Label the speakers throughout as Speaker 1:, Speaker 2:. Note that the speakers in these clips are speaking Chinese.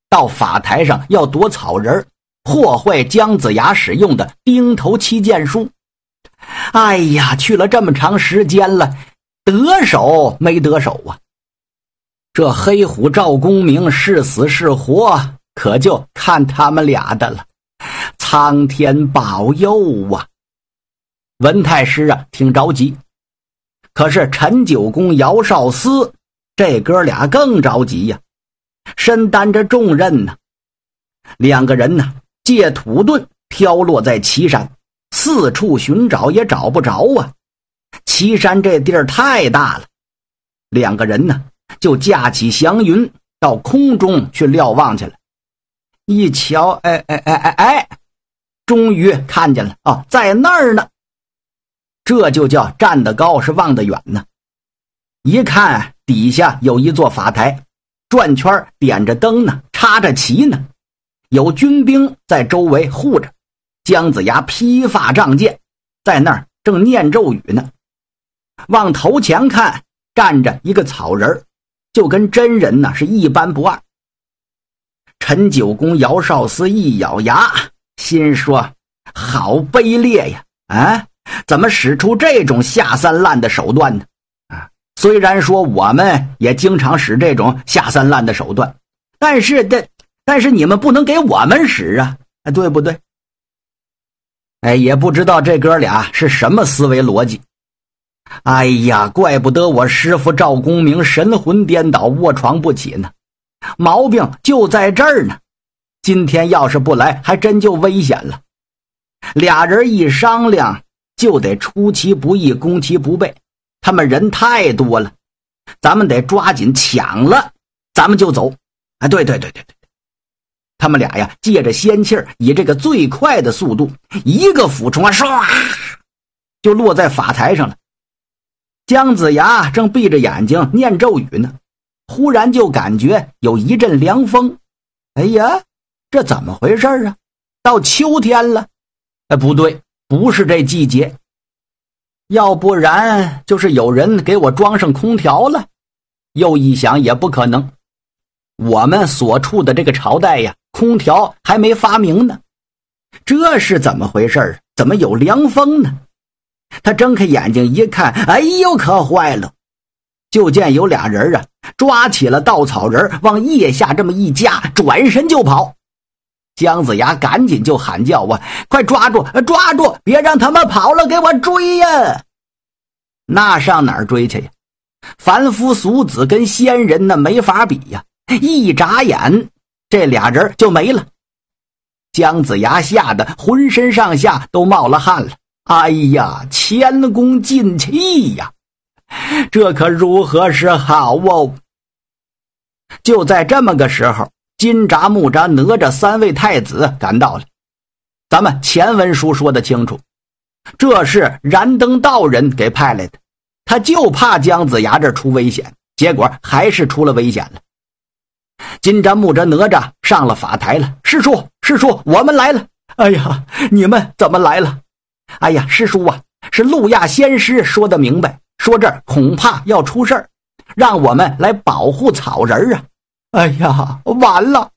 Speaker 1: 到法台上要夺草人，破坏姜子牙使用的钉头七剑书。哎呀，去了这么长时间了，得手没得手啊？这黑虎赵公明是死是活，可就看他们俩的了。苍天保佑啊！文太师啊，挺着急。可是陈九公、姚少司这哥俩更着急呀，身担着重任呢。两个人呢，借土遁飘落在岐山，四处寻找也找不着啊。岐山这地儿太大了，两个人呢就驾起祥云到空中去瞭望去了。一瞧，终于看见了啊，在那儿呢。这就叫站得高是望得远呢。一看底下有一座法台，转圈点着灯呢，插着旗呢，有军兵在周围护着。姜子牙披发仗剑，在那儿正念咒语呢。往头前看，站着一个草人，就跟真人呢是一般不二。陈九公、姚少司一咬牙，心说：好卑劣呀！啊，怎么使出这种下三滥的手段呢？啊，虽然说我们也经常使这种下三滥的手段，但是你们不能给我们使啊，对不对？也不知道这哥俩是什么思维逻辑。哎呀，怪不得我师父赵公明神魂颠倒，卧床不起呢。毛病就在这儿呢。今天要是不来，还真就危险了。俩人一商量，就得出其不意，攻其不备。他们人太多了，咱们得抓紧抢了，咱们就走。对。他们俩呀，借着仙气儿，以这个最快的速度，一个俯冲啊，唰，就落在法台上了。姜子牙正闭着眼睛念咒语呢，忽然就感觉有一阵凉风。哎呀，这怎么回事啊？到秋天了。不对，不是这季节，要不然就是有人给我装上空调了。又一想也不可能，我们所处的这个朝代呀，空调还没发明呢。这是怎么回事？怎么有凉风呢？他睁开眼睛一看，哎呦，可坏了！就见有俩人啊，抓起了稻草人，往腋下这么一夹，转身就跑。姜子牙赶紧就喊叫啊，快抓住，别让他们跑了，给我追呀！那上哪儿追去呀？凡夫俗子跟仙人那没法比呀，一眨眼这俩人就没了。姜子牙吓得浑身上下都冒了汗了。哎呀，前功尽弃呀！这可如何是好哦？就在这么个时候，金吒、木吒、哪吒三位太子赶到了。咱们前文书说得清楚，这是燃灯道人给派来的，他就怕姜子牙这出危险，结果还是出了危险了。金吒、木吒、哪吒上了法台了。师叔，我们来了。哎呀，你们怎么来了？哎呀，师叔啊，是路亚仙师说得明白，说这儿恐怕要出事儿，让我们来保护草人啊。哎呀，完了，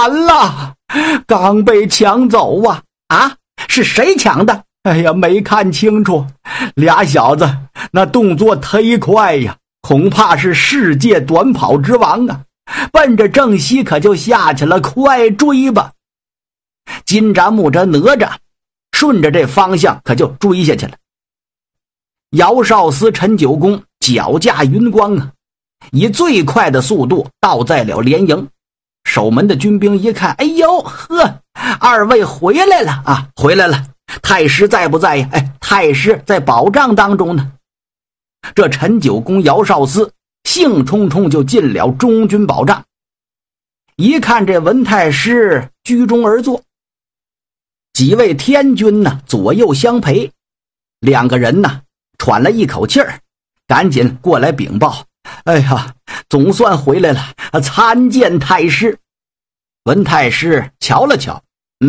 Speaker 1: 刚被抢走啊！啊，是谁抢的？哎呀，没看清楚，俩小子那动作忒快呀，恐怕是世界短跑之王啊，奔着正西可就下去了，快追吧！金吒、木吒、哪吒顺着这方向可就追下去了。姚少司、陈九公脚驾云光啊，以最快的速度到在了连营。守门的军兵一看，哎呦呵，二位回来了啊，回来了。太师在不在呀？太师在保障当中呢。这陈九公、姚少司兴冲冲就进了中军保障。一看这文太师居中而坐，几位天军呢左右相陪，两个人呢喘了一口气儿，赶紧过来禀报。哎呀，总算回来了，参见太师。文太师瞧了瞧，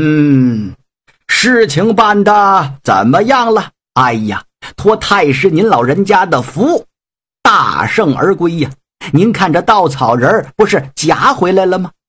Speaker 1: 事情办得怎么样了？哎呀，托太师您老人家的福，大胜而归呀！您看这稻草人不是夹回来了吗？